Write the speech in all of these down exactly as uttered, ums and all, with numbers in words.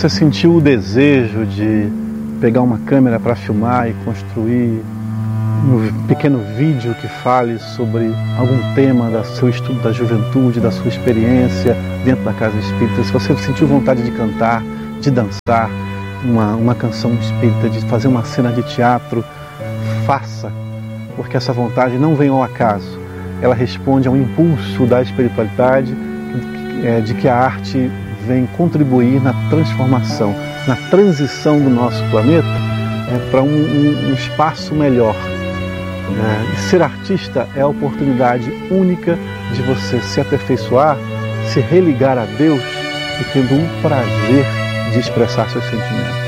você sentiu o desejo de pegar uma câmera para filmar e construir um pequeno vídeo que fale sobre algum tema do seu estudo da juventude, da sua experiência dentro da casa espírita, se você sentiu vontade de cantar, de dançar uma, uma canção espírita, de fazer uma cena de teatro, faça, porque essa vontade não vem ao acaso, ela responde a um impulso da espiritualidade, é, de que a arte vem contribuir na transformação, na transição do nosso planeta é, para um, um, um espaço melhor. É, e ser artista é a oportunidade única de você se aperfeiçoar, se religar a Deus e tendo um prazer de expressar seus sentimentos.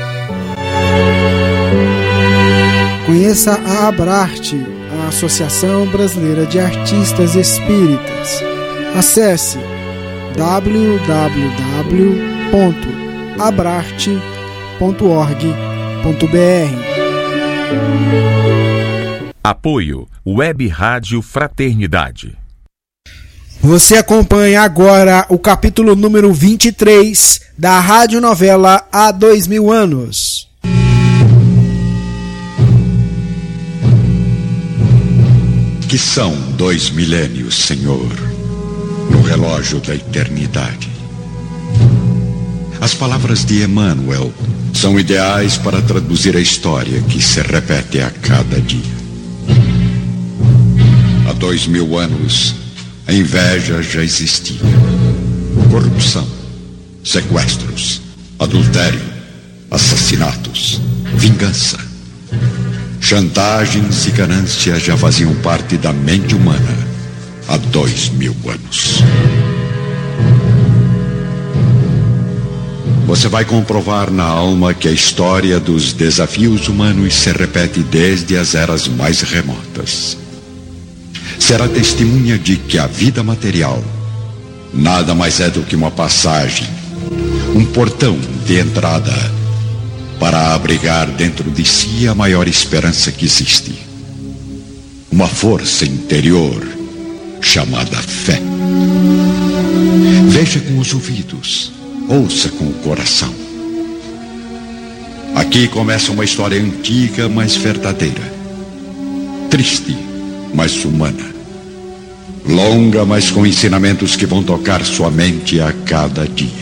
Conheça a Abrarte, a Associação Brasileira de Artistas Espíritas. Acesse w w w ponto abrarte ponto org ponto b r. Apoio Web Rádio Fraternidade. Você acompanha agora o capítulo número vinte e três da radionovela Há Dois Mil Anos. Que são dois milênios, Senhor, no relógio da eternidade. As palavras de Emmanuel são ideais para traduzir a história que se repete a cada dia. Há dois mil anos, a inveja já existia. Corrupção, sequestros, adultério, assassinatos, vingança. Chantagens e ganância já faziam parte da mente humana há dois mil anos. Você vai comprovar na alma que a história dos desafios humanos se repete desde as eras mais remotas. Será testemunha de que a vida material nada mais é do que uma passagem, um portão de entrada para abrigar dentro de si a maior esperança que existe. Uma força interior chamada fé. Veja com os ouvidos, ouça com o coração. Aqui começa uma história antiga, mas verdadeira. Triste, mas humana. Longa, mas com ensinamentos que vão tocar sua mente a cada dia.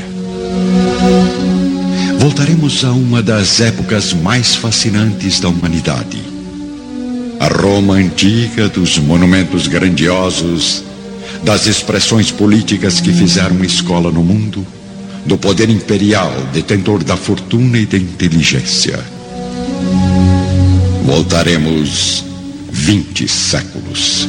Voltaremos a uma das épocas mais fascinantes da humanidade. A Roma antiga, dos monumentos grandiosos, das expressões políticas que fizeram escola no mundo, do poder imperial, detentor da fortuna e da inteligência. Voltaremos vinte séculos.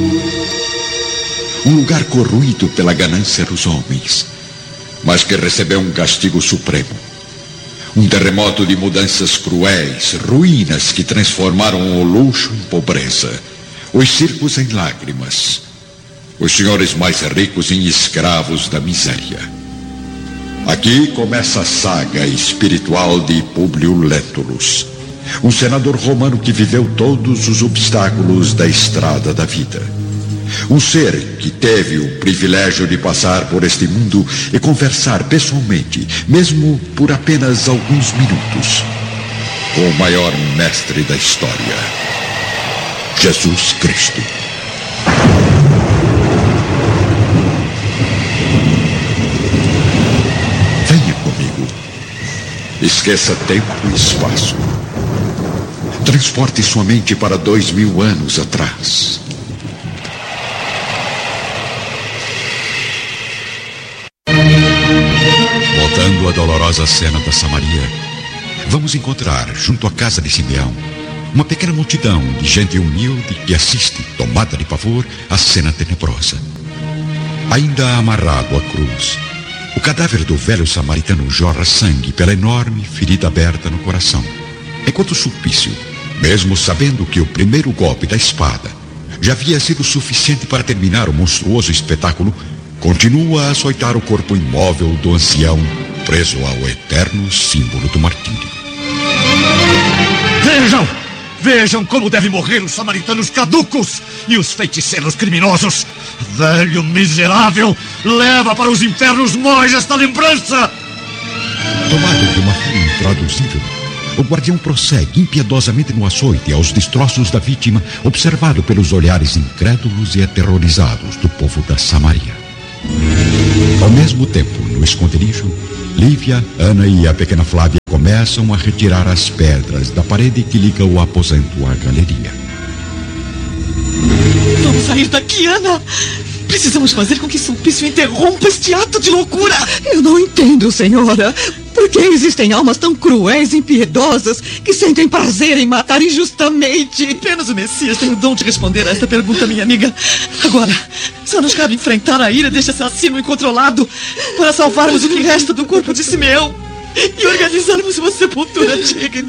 Um lugar corroído pela ganância dos homens, mas que recebeu um castigo supremo. Um terremoto de mudanças cruéis, ruínas que transformaram o luxo em pobreza, os circos em lágrimas, os senhores mais ricos em escravos da miséria. Aqui começa a saga espiritual de Públio Lentulus, um senador romano que viveu todos os obstáculos da estrada da vida. Um ser que teve o privilégio de passar por este mundo e conversar pessoalmente, mesmo por apenas alguns minutos, com o maior mestre da história, Jesus Cristo. Venha comigo. Esqueça tempo e espaço. Transporte sua mente para dois mil anos atrás. Voltando à dolorosa cena da Samaria, vamos encontrar, junto à casa de Simeão, uma pequena multidão de gente humilde que assiste, tomada de pavor, à cena tenebrosa. Ainda amarrado à cruz, o cadáver do velho samaritano jorra sangue pela enorme ferida aberta no coração, enquanto o Sulpício, mesmo sabendo que o primeiro golpe da espada já havia sido suficiente para terminar o monstruoso espetáculo, continua a açoitar o corpo imóvel do ancião, preso ao eterno símbolo do martírio. Vejam! Vejam como devem morrer os samaritanos caducos e os feiticeiros criminosos! Velho miserável, leva para os infernos móis esta lembrança! Tomado de uma fúria intraduzível, o guardião prossegue impiedosamente no açoite aos destroços da vítima, observado pelos olhares incrédulos e aterrorizados do povo da Samaria. Ao mesmo tempo, no esconderijo, Lívia, Ana e a pequena Flávia começam a retirar as pedras da parede que liga o aposento à galeria. Vamos sair daqui, Ana! Precisamos fazer com que Sulpício interrompa este ato de loucura! Eu não entendo, senhora. Por que existem almas tão cruéis e impiedosas que sentem prazer em matar injustamente? Apenas o Messias tem o dom de responder a esta pergunta, minha amiga. Agora, só nos cabe enfrentar a ira deste assassino incontrolado para salvarmos o que resta do corpo de Simeão e organizarmos uma sepultura digna.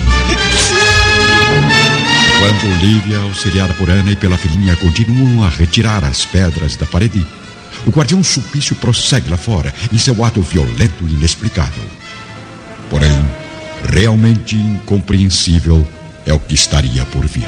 Quando Lívia, auxiliada por Ana e pela filhinha, continuam a retirar as pedras da parede, o guardião Sulpício prossegue lá fora em seu ato violento e inexplicável. Porém, realmente incompreensível é o que estaria por vir.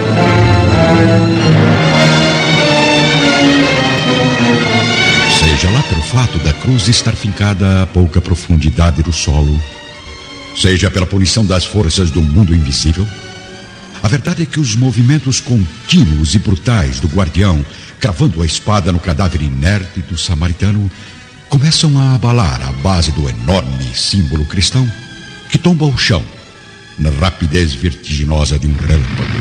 Seja lá pelo fato da cruz estar fincada a pouca profundidade do solo, seja pela punição das forças do mundo invisível, a verdade é que os movimentos contínuos e brutais do guardião, cravando a espada no cadáver inerte do samaritano, começam a abalar a base do enorme símbolo cristão, que tomba ao chão na rapidez vertiginosa de um relâmpago.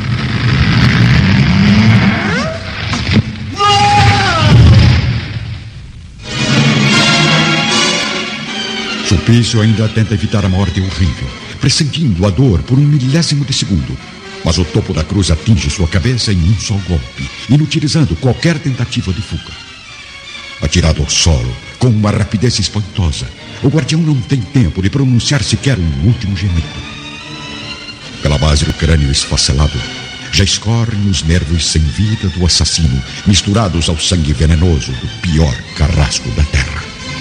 Sulpício ainda tenta evitar a morte horrível, pressentindo a dor por um milésimo de segundo. Mas o topo da cruz atinge sua cabeça em um só golpe, inutilizando qualquer tentativa de fuga. Atirado ao solo, com uma rapidez espantosa, o guardião não tem tempo de pronunciar sequer um último gemido. Pela base do crânio esfacelado, já escorrem os nervos sem vida do assassino, misturados ao sangue venenoso do pior carrasco da terra.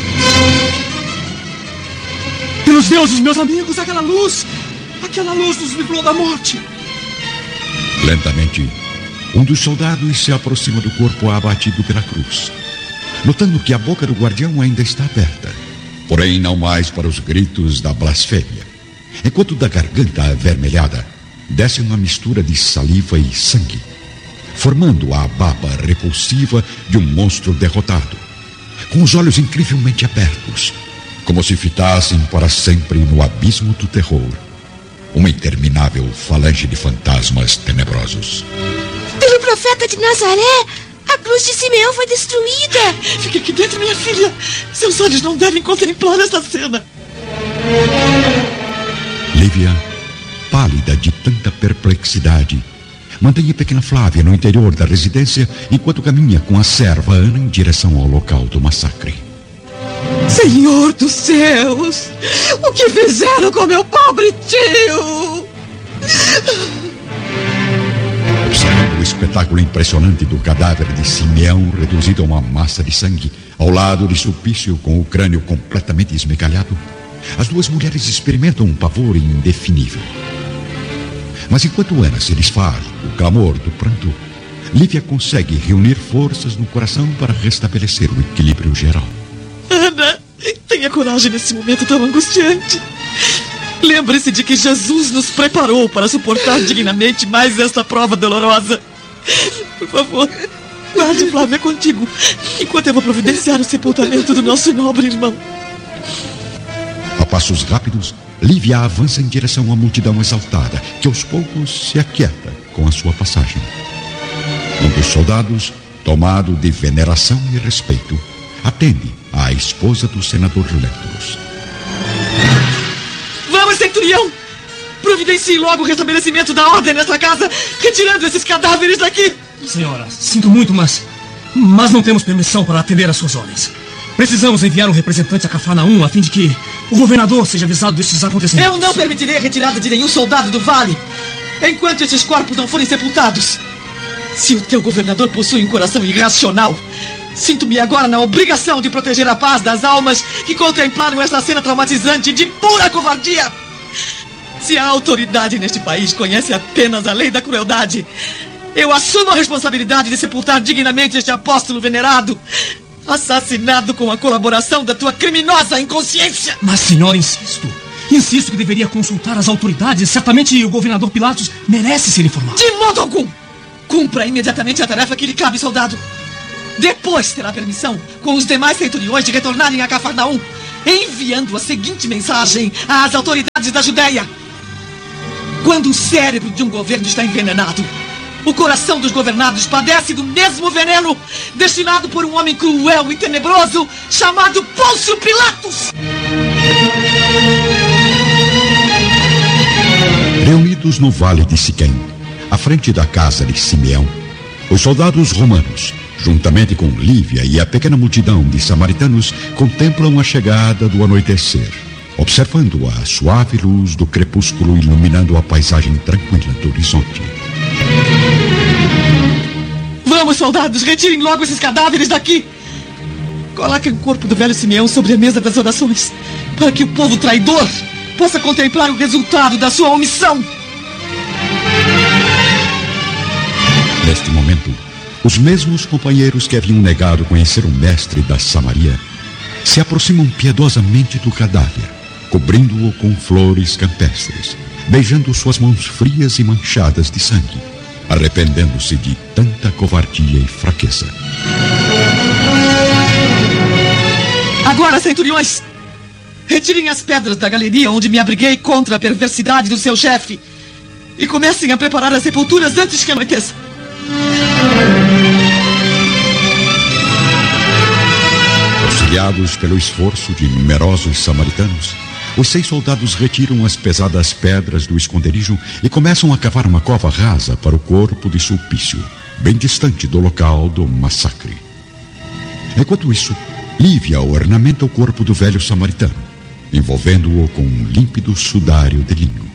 Pelos deuses, meus amigos, aquela luz! Aquela luz nos livrou da morte! Lentamente, um dos soldados se aproxima do corpo abatido pela cruz, notando que a boca do guardião ainda está aberta, porém não mais para os gritos da blasfêmia, enquanto da garganta avermelhada desce uma mistura de saliva e sangue, formando a baba repulsiva de um monstro derrotado, com os olhos incrivelmente abertos, como se fitassem para sempre no abismo do terror uma interminável falange de fantasmas tenebrosos. Pelo profeta de Nazaré, a cruz de Simeão foi destruída. Fique aqui dentro, minha filha. Seus olhos não devem contemplar esta cena. Lívia, pálida de tanta perplexidade, mantém a pequena Flávia no interior da residência enquanto caminha com a serva Ana em direção ao local do massacre. Senhor dos céus, o que fizeram com meu pobre tio? Observando o espetáculo impressionante do cadáver de Simeão reduzido a uma massa de sangue, ao lado de Sulpício com o crânio completamente esmegalhado, as duas mulheres experimentam um pavor indefinível. Mas enquanto Ana se desfaz do clamor do pranto, Lívia consegue reunir forças no coração para restabelecer o equilíbrio geral. Ana, tenha coragem nesse momento tão angustiante. Lembre-se de que Jesus nos preparou para suportar dignamente mais esta prova dolorosa. Por favor, guarde Flávia contigo, enquanto eu vou providenciar o sepultamento do nosso nobre irmão. A passos rápidos, Lívia avança em direção à multidão exaltada, que aos poucos se aquieta com a sua passagem. Um dos soldados, tomado de veneração e respeito, atende à esposa do senador Lentulus. Vamos, centurião! Providencie logo o restabelecimento da ordem nessa casa, retirando esses cadáveres daqui! Senhora, sinto muito, mas... Mas não temos permissão para atender às suas ordens. Precisamos enviar um representante a Cafarnaum a fim de que o governador seja avisado destes acontecimentos. Eu não permitirei a retirada de nenhum soldado do vale enquanto esses corpos não forem sepultados. Se o teu governador possui um coração irracional, sinto-me agora na obrigação de proteger a paz das almas que contemplaram esta cena traumatizante de pura covardia. Se a autoridade neste país conhece apenas a lei da crueldade, eu assumo a responsabilidade de sepultar dignamente este apóstolo venerado, Assassinado com a colaboração da tua criminosa inconsciência! Mas, senhora, insisto. Insisto que deveria consultar as autoridades. Certamente o governador Pilatos merece ser informado. De modo algum! Cumpra imediatamente a tarefa que lhe cabe, soldado. Depois terá permissão, com os demais centuriões, de retornarem a Cafarnaum, enviando a seguinte mensagem às autoridades da Judéia. Quando o cérebro de um governo está envenenado, o coração dos governados padece do mesmo veneno destinado por um homem cruel e tenebroso chamado Pôncio Pilatos. Reunidos no vale de Siquém, à frente da casa de Simeão, os soldados romanos, juntamente com Lívia e a pequena multidão de samaritanos, contemplam a chegada do anoitecer, observando a suave luz do crepúsculo iluminando a paisagem tranquila do horizonte. Vamos, soldados, retirem logo esses cadáveres daqui. Coloquem o corpo do velho Simeão sobre a mesa das orações, para que o povo traidor possa contemplar o resultado da sua omissão. Neste momento, os mesmos companheiros que haviam negado conhecer o mestre da Samaria se aproximam piedosamente do cadáver, cobrindo-o com flores campestres, beijando suas mãos frias e manchadas de sangue, arrependendo-se de tanta covardia e fraqueza. Agora, centuriões, retirem as pedras da galeria onde me abriguei contra a perversidade do seu chefe e comecem a preparar as sepulturas antes que anoiteça. Auxiliados pelo esforço de numerosos samaritanos, os seis soldados retiram as pesadas pedras do esconderijo e começam a cavar uma cova rasa para o corpo de Sulpício, bem distante do local do massacre. Enquanto isso, Lívia ornamenta o corpo do velho samaritano, envolvendo-o com um límpido sudário de linho.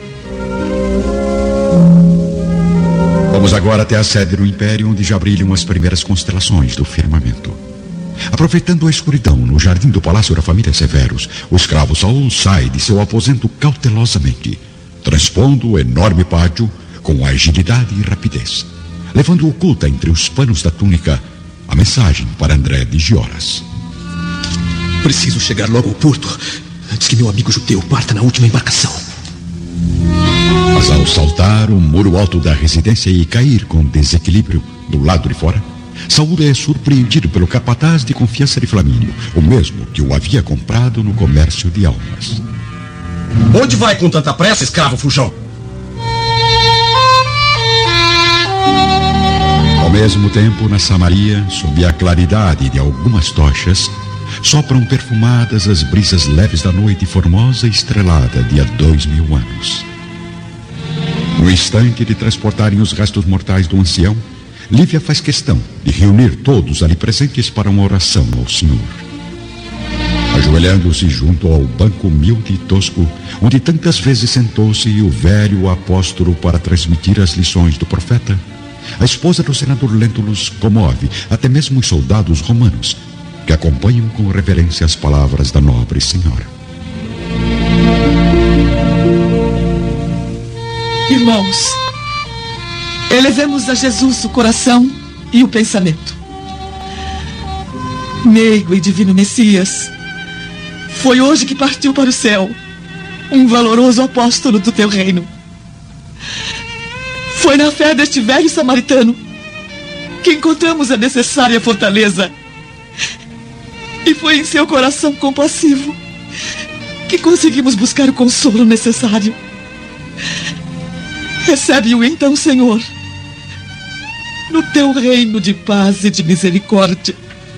Vamos agora até a sede do Império, onde já brilham as primeiras constelações do firmamento. Aproveitando a escuridão no jardim do palácio da família Severus, o escravo Saul sai de seu aposento cautelosamente, transpondo o enorme pátio com agilidade e rapidez, levando oculta entre os panos da túnica a mensagem para André de Gioras. Preciso chegar logo ao porto, antes que meu amigo judeu parta na última embarcação. Mas ao saltar o muro alto da residência e cair com desequilíbrio do lado de fora, Saul é surpreendido pelo capataz de confiança de Flamínio, o mesmo que o havia comprado no comércio de almas. Onde vai com tanta pressa, escravo fujão? Ao mesmo tempo, na Samaria, sob a claridade de algumas tochas, sopram perfumadas as brisas leves da noite formosa e estrelada de há dois mil anos. No instante de transportarem os restos mortais do ancião, Lívia faz questão de reunir todos ali presentes para uma oração ao Senhor. Ajoelhando-se junto ao banco humilde e tosco, onde tantas vezes sentou-se o velho apóstolo para transmitir as lições do profeta, a esposa do senador Lentulus comove até mesmo os soldados romanos, que acompanham com reverência as palavras da nobre senhora. Irmãos, elevemos a Jesus o coração e o pensamento. Meigo e divino Messias, foi hoje que partiu para o céu um valoroso apóstolo do teu reino. Foi na fé deste velho samaritano que encontramos a necessária fortaleza. E foi em seu coração compassivo que conseguimos buscar o consolo necessário. Recebe-o então, Senhor, no teu reino de paz e de misericórdia.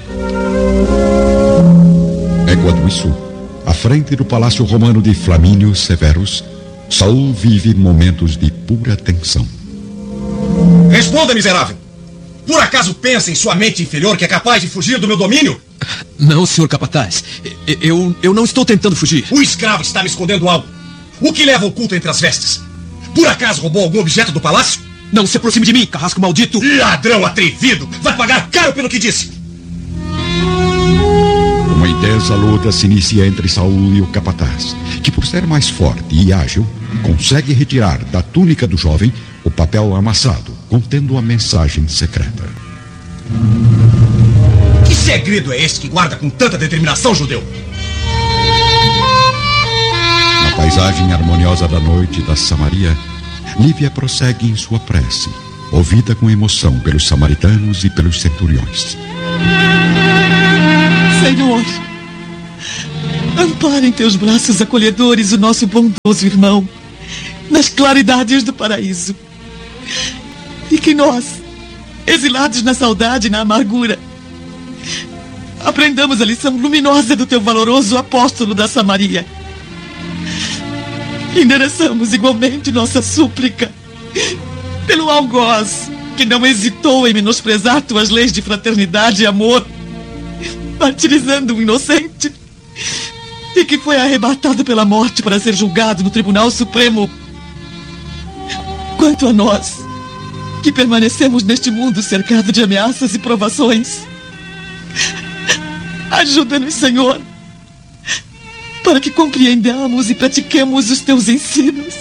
Enquanto isso, à frente do palácio romano de Flamínio Severus, Saul vive momentos de pura tensão. Responda, miserável! Por acaso pensa em sua mente inferior que é capaz de fugir do meu domínio? Não, senhor capataz. Eu, eu não estou tentando fugir. O escravo está me escondendo algo. O que leva oculto entre as vestes? Por acaso roubou algum objeto do palácio? Não se aproxime de mim, carrasco maldito! Ladrão atrevido! Vai pagar caro pelo que disse! Uma intensa luta se inicia entre Saul e o capataz, que por ser mais forte e ágil, consegue retirar da túnica do jovem o papel amassado, contendo a mensagem secreta. Que segredo é esse que guarda com tanta determinação, judeu? Na paisagem harmoniosa da noite da Samaria, Lívia prossegue em sua prece, ouvida com emoção pelos samaritanos e pelos centuriões. Senhor, ampara em teus braços acolhedores o nosso bondoso irmão nas claridades do paraíso. E que nós, exilados na saudade e na amargura, aprendamos a lição luminosa do teu valoroso apóstolo da Samaria. Endereçamos igualmente nossa súplica pelo algoz que não hesitou em menosprezar tuas leis de fraternidade e amor, martirizando um inocente, e que foi arrebatado pela morte para ser julgado no Tribunal Supremo. Quanto a nós, que permanecemos neste mundo cercado de ameaças e provações, ajuda-nos, Senhor, para que compreendamos e pratiquemos os teus ensinos.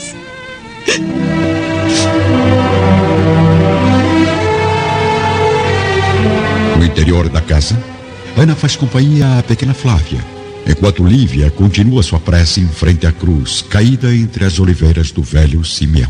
No interior da casa, Ana faz companhia à pequena Flávia, enquanto Lívia continua sua prece em frente à cruz, caída entre as oliveiras do velho Simeão.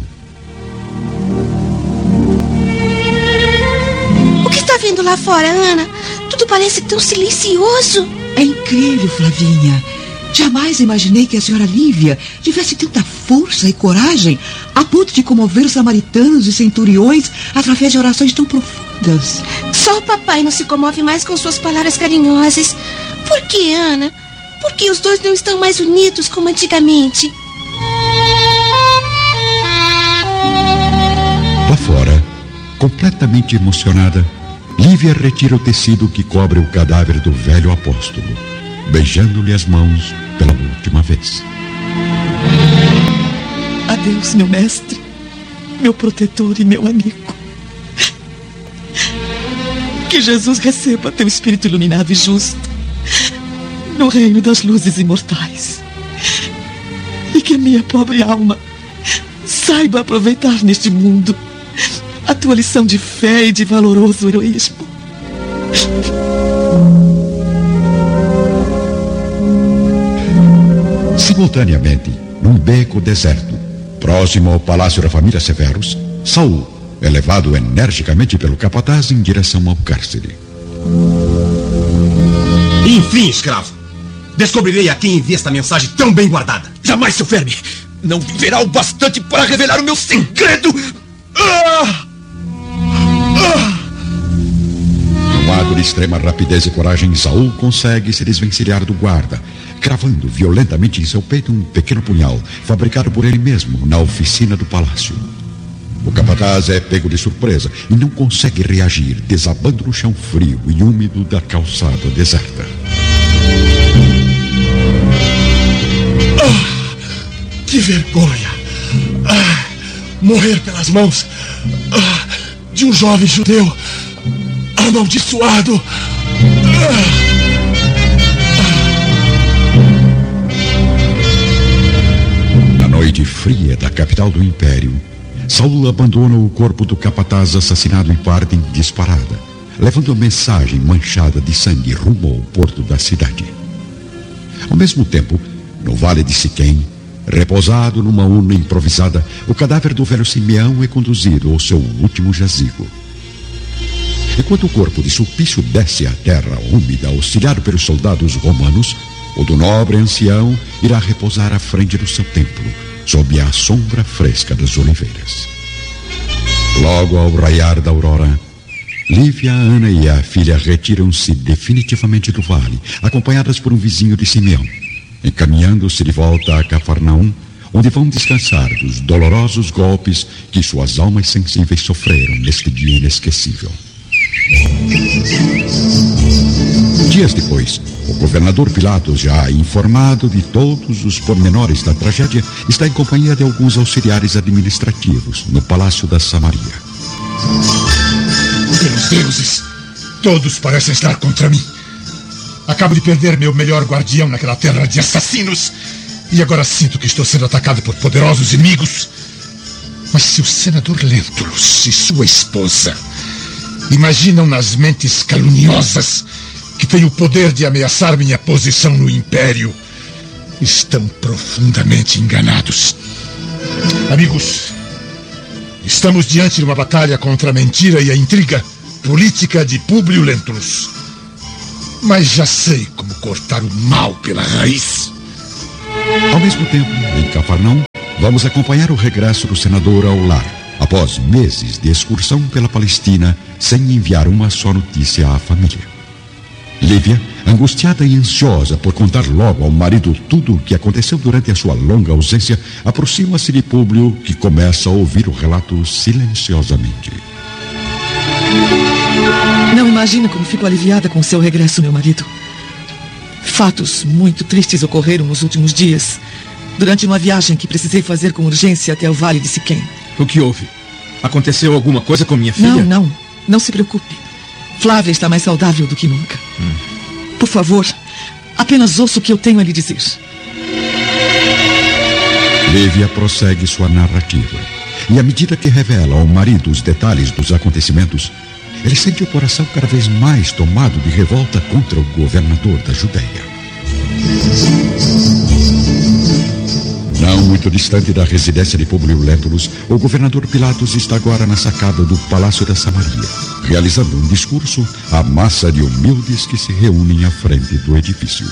O que está vendo lá fora, Ana? Tudo parece tão silencioso. É incrível, Flavinha. Jamais imaginei que a senhora Lívia tivesse tanta força e coragem a ponto de comover os samaritanos e centuriões através de orações tão profundas. Só o papai não se comove mais com suas palavras carinhosas. Por que, Ana? Por que os dois não estão mais unidos como antigamente? Lá fora, completamente emocionada, Lívia retira o tecido que cobre o cadáver do velho apóstolo, beijando-lhe as mãos pela última vez. Adeus, meu mestre, meu protetor e meu amigo. Que Jesus receba teu espírito iluminado e justo no reino das luzes imortais. E que a minha pobre alma saiba aproveitar neste mundo a tua lição de fé e de valoroso heroísmo. Simultaneamente, num beco deserto, próximo ao palácio da família Severus, Saul é levado energicamente pelo capataz em direção ao cárcere. Enfim, escravo, descobrirei a quem envia esta mensagem tão bem guardada. Jamais, seu verme! Não viverá o bastante para revelar o meu segredo! Ah! Ah! Num ato de extrema rapidez e coragem, Saul consegue se desvencilhar do guarda, cravando violentamente em seu peito um pequeno punhal, fabricado por ele mesmo na oficina do palácio. O capataz é pego de surpresa e não consegue reagir, desabando no chão frio e úmido da calçada deserta. Ah, que vergonha! Ah, morrer pelas mãos ah, de um jovem judeu amaldiçoado! Ah. Na noite fria da capital do império, Saul abandona o corpo do capataz assassinado em parte disparada, levando a mensagem manchada de sangue rumo ao porto da cidade. Ao mesmo tempo, no vale de Siquém, repousado numa urna improvisada, o cadáver do velho Simeão é conduzido ao seu último jazigo. Enquanto o corpo de Sulpício desce à terra úmida, auxiliado pelos soldados romanos, o do nobre ancião irá repousar à frente do seu templo, sob a sombra fresca das oliveiras. Logo ao raiar da aurora, Lívia, Ana e a filha retiram-se definitivamente do vale, acompanhadas por um vizinho de Simeão, encaminhando-se de volta a Cafarnaum, onde vão descansar dos dolorosos golpes que suas almas sensíveis sofreram neste dia inesquecível. Dias depois, o governador Pilatos, já informado de todos os pormenores da tragédia, está em companhia de alguns auxiliares administrativos no Palácio da Samaria. Pelos deuses, todos parecem estar contra mim. Acabo de perder meu melhor guardião naquela terra de assassinos e agora sinto que estou sendo atacado por poderosos inimigos. Mas se o senador Lentulus e sua esposa imaginam nas mentes caluniosas que têm o poder de ameaçar minha posição no Império estão profundamente enganados. Amigos, estamos diante de uma batalha contra a mentira e a intriga política de Públio Lentulus. Mas já sei como cortar o mal pela raiz. Ao mesmo tempo, em Cafarnaum, vamos acompanhar o regresso do senador ao lar, após meses de excursão pela Palestina, sem enviar uma só notícia à família. Lívia, angustiada e ansiosa por contar logo ao marido tudo o que aconteceu durante a sua longa ausência, aproxima-se de Públio, que começa a ouvir o relato silenciosamente. Não imagina como fico aliviada com o seu regresso, meu marido. Fatos muito tristes ocorreram nos últimos dias, durante uma viagem que precisei fazer com urgência até o Vale de Siquém. O que houve? Aconteceu alguma coisa com minha filha? Não, não. Não se preocupe. Flávia está mais saudável do que nunca. Hum. Por favor, apenas ouça o que eu tenho a lhe dizer. Lívia prossegue sua narrativa. E à medida que revela ao marido os detalhes dos acontecimentos, ele sente o coração cada vez mais tomado de revolta contra o governador da Judéia. Não muito distante da residência de Públio Lentulus, o governador Pilatos está agora na sacada do Palácio da Samaria, realizando um discurso à massa de humildes que se reúnem à frente do edifício.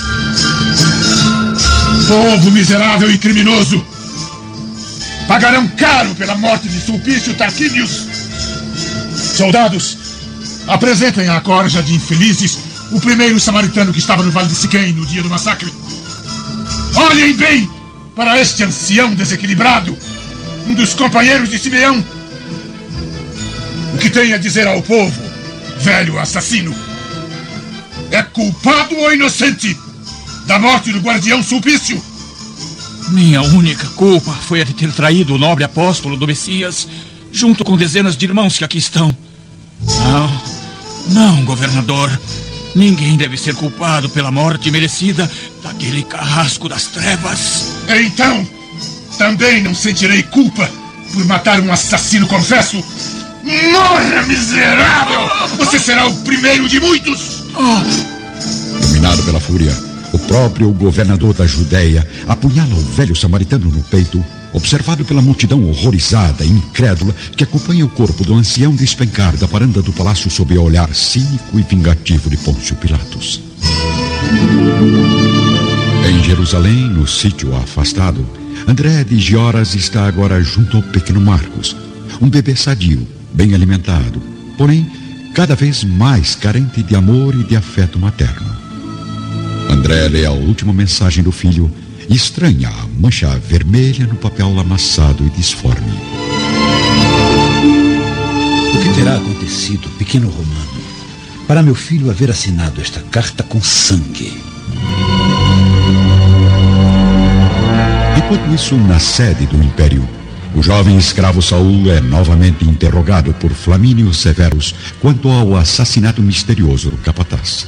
Povo miserável e criminoso! Pagarão caro pela morte de Sulpício Tarquínios! Soldados, apresentem à corja de infelizes o primeiro samaritano que estava no Vale de Siquém no dia do massacre. Olhem bem para este ancião desequilibrado, um dos companheiros de Simeão. O que tem a dizer ao povo, velho assassino? É culpado ou inocente da morte do guardião Sulpício? Minha única culpa foi a de ter traído o nobre apóstolo do Messias, junto com dezenas de irmãos que aqui estão. Não, não, governador. Ninguém deve ser culpado pela morte merecida daquele carrasco das trevas. Então, também não sentirei culpa por matar um assassino confesso? Morra, miserável! Você será o primeiro de muitos! Dominado pela fúria, o próprio governador da Judéia apunhala o velho samaritano no peito, observado pela multidão horrorizada e incrédula que acompanha o corpo do ancião despencar da varanda do palácio sob o olhar cínico e vingativo de Pôncio Pilatos. Em Jerusalém, no sítio afastado, André de Gioras está agora junto ao pequeno Marcos, um bebê sadio, bem alimentado, porém cada vez mais carente de amor e de afeto materno. André lê a última mensagem do filho e estranha a mancha vermelha no papel amassado e disforme. O que terá acontecido, pequeno Romano, para meu filho haver assinado esta carta com sangue? Enquanto isso, na sede do Império, o jovem escravo Saul é novamente interrogado por Flamínio Severus quanto ao assassinato misterioso do capataz.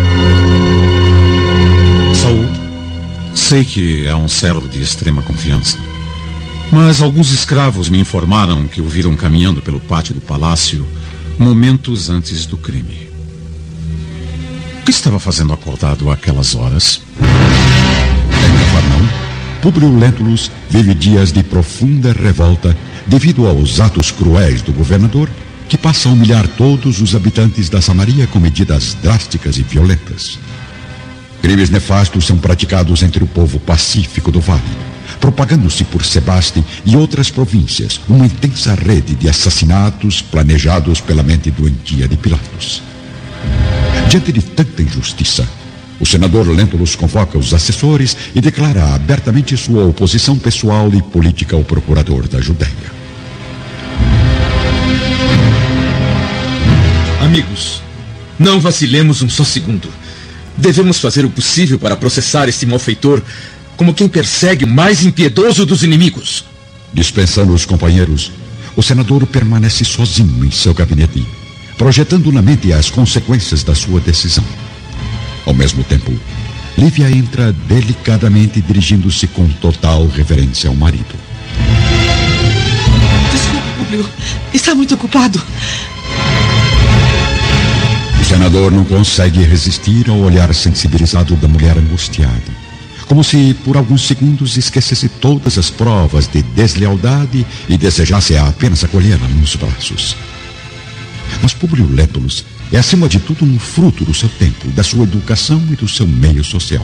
Saul, sei que é um servo de extrema confiança, mas alguns escravos me informaram que o viram caminhando pelo pátio do palácio momentos antes do crime. O que estava fazendo acordado àquelas horas? Em Cafarnaum, Públio Lentulus vive dias de profunda revolta devido aos atos cruéis do governador, que passa a humilhar todos os habitantes da Samaria com medidas drásticas e violentas. Crimes nefastos são praticados entre o povo pacífico do vale, propagando-se por Sebaste e outras províncias uma intensa rede de assassinatos planejados pela mente doentia de Pilatos. Diante de tanta injustiça, o senador Lentulus convoca os assessores e declara abertamente sua oposição pessoal e política ao procurador da Judéia. Amigos, não vacilemos um só segundo. Devemos fazer o possível para processar este malfeitor como quem persegue o mais impiedoso dos inimigos. Dispensando os companheiros, o senador permanece sozinho em seu gabinete, projetando na mente as consequências da sua decisão. Ao mesmo tempo, Lívia entra delicadamente, dirigindo-se com total reverência ao marido. Desculpe, Públio. Está muito ocupado. Os senador não consegue resistir ao olhar sensibilizado da mulher angustiada, como se por alguns segundos esquecesse todas as provas de deslealdade e desejasse apenas acolhê-la nos braços. Mas Públio Lentulus é, acima de tudo, um fruto do seu tempo, da sua educação e do seu meio social.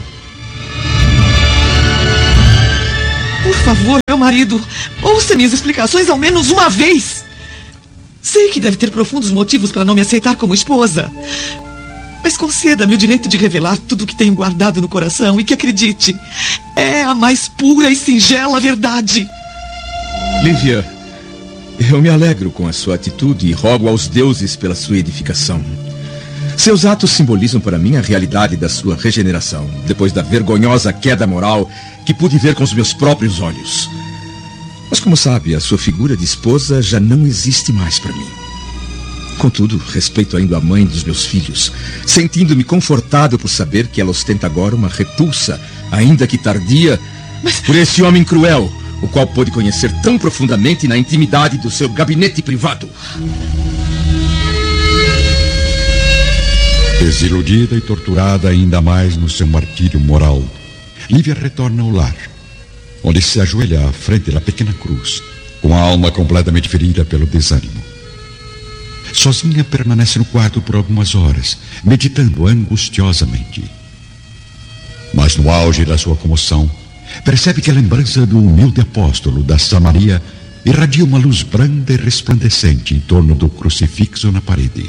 Por favor, meu marido, ouça minhas explicações ao menos uma vez. Sei que deve ter profundos motivos para não me aceitar como esposa, mas conceda-me o direito de revelar tudo o que tenho guardado no coração e que, acredite, é a mais pura e singela verdade. Lívia, eu me alegro com a sua atitude e rogo aos deuses pela sua edificação. Seus atos simbolizam para mim a realidade da sua regeneração, depois da vergonhosa queda moral que pude ver com os meus próprios olhos. Mas, como sabe, a sua figura de esposa já não existe mais para mim. Contudo, respeito ainda a mãe dos meus filhos, sentindo-me confortado por saber que ela ostenta agora uma repulsa, ainda que tardia, Mas... por esse homem cruel, o qual pôde conhecer tão profundamente na intimidade do seu gabinete privado. Desiludida e torturada ainda mais no seu martírio moral, Lívia retorna ao lar, onde se ajoelha à frente da pequena cruz, com a alma completamente ferida pelo desânimo. Sozinha permanece no quarto por algumas horas, meditando angustiosamente. Mas no auge da sua comoção, percebe que a lembrança do humilde apóstolo da Samaria irradia uma luz branda e resplandecente em torno do crucifixo na parede.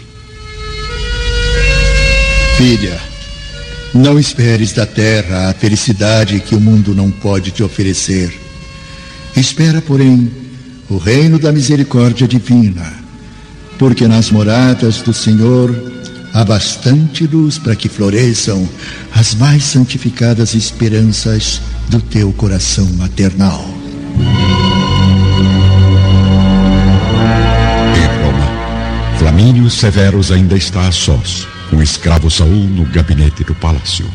Filha, não esperes da terra a felicidade que o mundo não pode te oferecer. Espera, porém, o reino da misericórdia divina, porque nas moradas do Senhor há bastante luz para que floresçam as mais santificadas esperanças do teu coração maternal. Em Roma, Flamínio Severus ainda está a sós, com o escravo Saul no gabinete do palácio.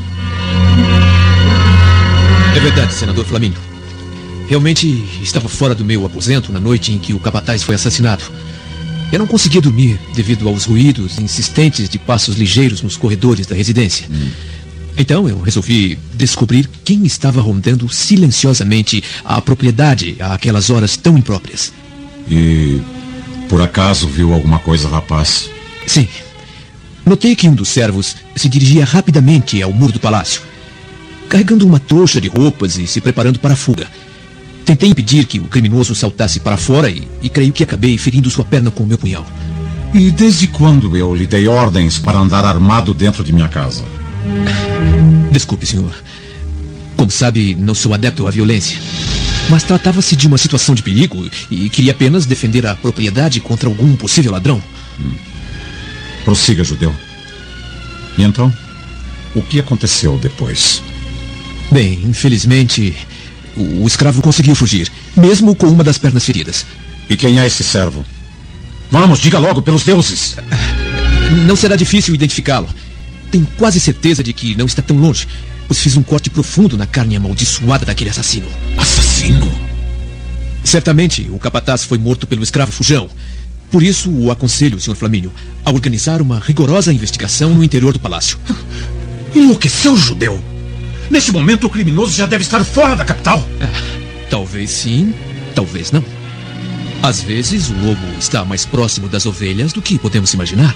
É verdade, senador Flamínio. Realmente estava fora do meu aposento na noite em que o capataz foi assassinado. Eu não conseguia dormir devido aos ruídos insistentes de passos ligeiros nos corredores da residência. Hum. Então eu resolvi descobrir quem estava rondando silenciosamente a propriedade àquelas horas tão impróprias. E por acaso viu alguma coisa, rapaz? Sim. Notei que um dos servos se dirigia rapidamente ao muro do palácio, carregando uma trouxa de roupas e se preparando para a fuga. Tentei impedir que o criminoso saltasse para fora e, e creio que acabei ferindo sua perna com o meu punhal. E desde quando eu lhe dei ordens para andar armado dentro de minha casa? Desculpe, senhor. Como sabe, não sou adepto à violência. Mas tratava-se de uma situação de perigo e queria apenas defender a propriedade contra algum possível ladrão. Hum. Prossiga, judeu. E então, o que aconteceu depois? Bem, infelizmente, o, o escravo conseguiu fugir, mesmo com uma das pernas feridas. E quem é esse servo? Vamos, diga logo, pelos deuses. Não será difícil identificá-lo. Tenho quase certeza de que não está tão longe, pois fiz um corte profundo na carne amaldiçoada daquele assassino. Assassino? Certamente, o capataz foi morto pelo escravo fujão. Por isso, o aconselho, senhor Flamínio, a organizar uma rigorosa investigação no interior do palácio. Enlouqueceu, judeu? Neste momento, o criminoso já deve estar fora da capital. Ah, talvez sim, talvez não. Às vezes, o lobo está mais próximo das ovelhas do que podemos imaginar.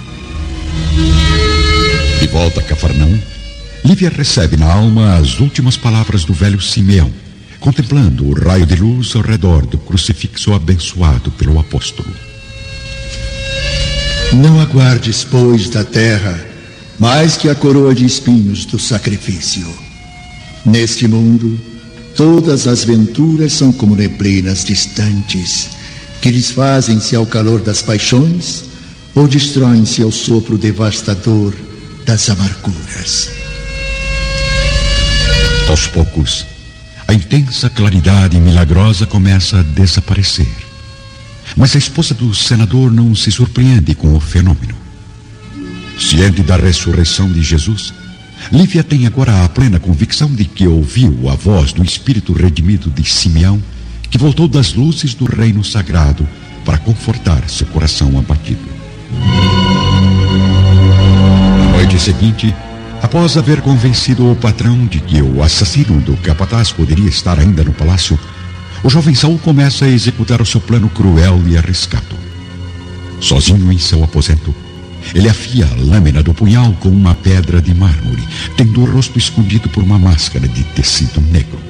De volta a Cafarnaum, Lívia recebe na alma as últimas palavras do velho Simeão, contemplando o raio de luz ao redor do crucifixo abençoado pelo apóstolo. Não aguardes, pois, da terra mais que a coroa de espinhos do sacrifício. Neste mundo, todas as venturas são como neblinas distantes, que desfazem-se ao calor das paixões ou destroem-se ao sopro devastador das amarguras. Aos poucos, a intensa claridade milagrosa começa a desaparecer. Mas a esposa do senador não se surpreende com o fenômeno. Ciente da ressurreição de Jesus, Lívia tem agora a plena convicção de que ouviu a voz do Espírito redimido de Simeão, que voltou das luzes do reino sagrado para confortar seu coração abatido. noite seguinte, após haver convencido o patrão de que o assassino do capataz poderia estar ainda no palácio, o jovem Saul começa a executar o seu plano cruel e arriscado. Sozinho em seu aposento, ele afia a lâmina do punhal com uma pedra de mármore, tendo o rosto escondido por uma máscara de tecido negro.